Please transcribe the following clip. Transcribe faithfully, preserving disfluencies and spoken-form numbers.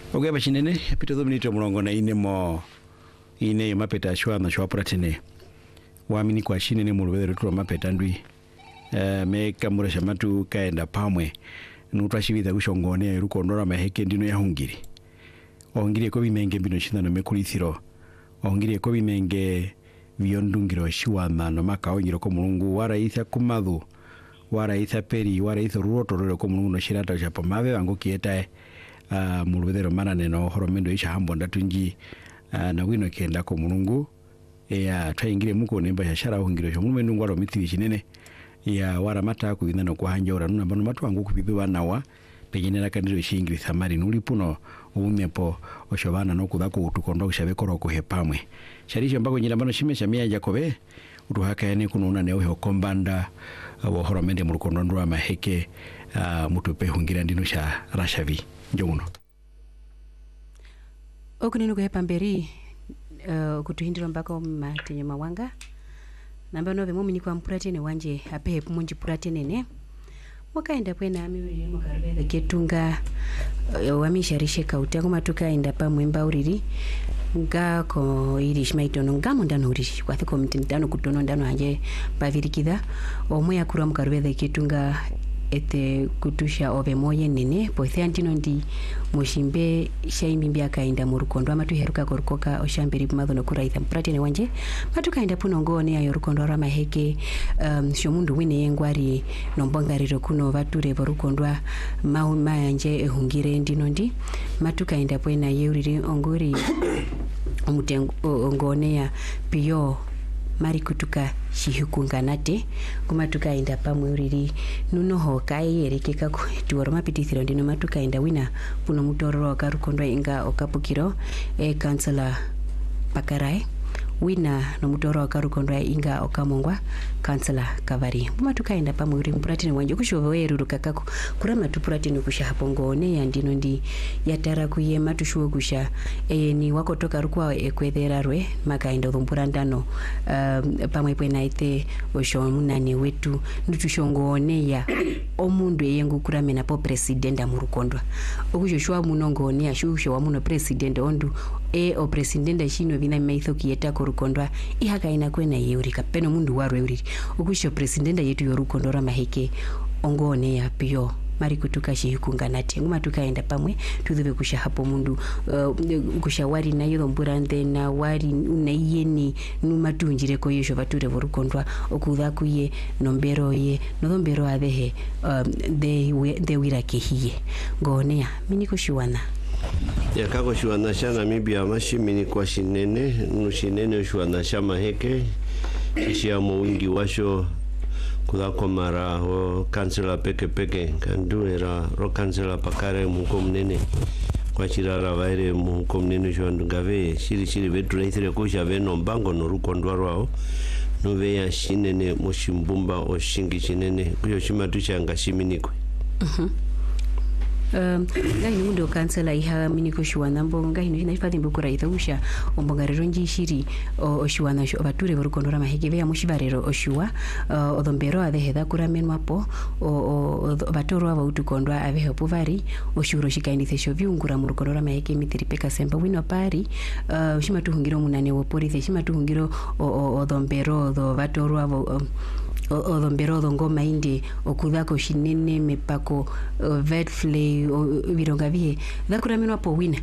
Okay, bachinene pito dominito mulongo na ine mo ine mapeta shwa na shwa pratene wa mini kwa shinene mulubere tu mapeta ndwi eh me kamura shamatu kaenda pamwe nutwashibitha gushongone rukondora maheke ndino ya hungiri ongire ko bimenge bino shindano mekulithiro ongire ko bimenge biyondungiro shiwana no makaonyiro ko mulungu waraitha kumadhu waraitha peri waraitha rurotorero ko mulungu no shirata cha pamave wangu kieta Uh, mulubedero manane no horomendo isha hambo ndatunji uh, na wino kenda ko mulungu ya twaingire muko nemba ya shara hungiro sho mulumendo ngwaro mitiri chinene ya wara mata ku inano kwa hanjora nuna bano matu wangu kubibiwa nawa pegenera kandiro shingiri thamari nulipuno umepo oshobana no kudako utukondo shabekoro ko hepamwe sharisho mbako nyira bano shimesha mia jakobe utuhaka yane kununa neo ho kombanda wo uh, horomende mulukondo ndwa maheke uh, mutupe hungira ndino sha rashavi njono okunino kuhepa mberi uh, kutuhindira mbako matenye mawanga namba nove mumini kwa mpuratene wanje apehe pumunji puratene ne wakaenda kwena amiri mukarubeza ketunga uh, wamisharishe kauta kuma tukaenda pamwemba uriri ngako iri shimaitono ngamo ndano uriri kwathiko mtindano kutono ndano anje pavirikidha omwe yakura mukarubeza ketunga ete kutusha ove moye nene pothe antino ndi mushimbe shaimimbi akaenda murukondo amatu heruka korukoka oshambiri pumadhono kuraitha mpratene wanje matu kaenda puno ngone ayo rukondo rama heke um, shomundu wine yengwari nombongariro kuno vature vorukondwa mau mayanje ehungire ndino ndi matu kaenda pwena yeuriri onguri omutengo ngone ya piyo mari kutuka shihukunganate kuma tukaenda pamwe uriri nuno hokai yerekeka ku tuoro mapitithiro ndino matukaenda wina puno mutororo akarukondwa inga okapukiro e kansela Pakarai wina no mutoro akarukondwa inga okamongwa kansela Kavari kuma tukaenda pamwe uri mpuratini wanje kushova weru kakako kurama tupuratini kusha hapongone ya ndino ndi yatara kuye matushuo kusha e ni wako toka rukwa ekwethera rwe makaenda thumpurandano um, pamwe pwena ite osho munane wetu ndutushongone ya omundu yengu kuramena po president amurukondwa okusho shwa munongone ya shusho wa muno president ondu e o president shino vina maitho kieta korukondwa ihakaina kwena yeurika peno mundu warwe uriri okusho president yetu yorukondora maheke ongone ya pio mari kutuka shikunganate nguma tukaenda pamwe tudhube kusha hapo mundu uh, kushawari na yoro mburande na wari unayeni numatunjire ko yesho bature vorukondwa okudha kuye nombero ye nombero adehe um, de we, de wirake hiye ngone mini kushiwana ya kako shuana shana mibia mashimini kwa shinene nushinene shuana shama heke kishia mo wingi washo kula komara o kansela peke peke kandu era ro kansela Pakare muko mnene kwa chirara vaire muko mnene shwandu ngave shiri shiri vetu naithire kusha veno mbango no rukondwa rwao nove ya shinene mushimbumba o shingi shinene kuyo shimatusha ngashiminikwe mhm um ngai nundo kansela iha miniko shwana mbonga hino inafadhi mbukura itausha ombongarero njishiri oshwana sho bature vorukondora mahegebe ya mushibarero oshwa odhombero adeheda kuramenwapo o batoro aba utukondwa abeho puvari oshuro shikaindithe sho viungura murukondora maheke mitiri peka semba wino pari shima tuhungiro munane wo polisi shima tuhungiro odhombero do batoro aba odhombero ngoma indi okudhako shinene mepako uh, vet flay vironga vie dhakuramenwa po wina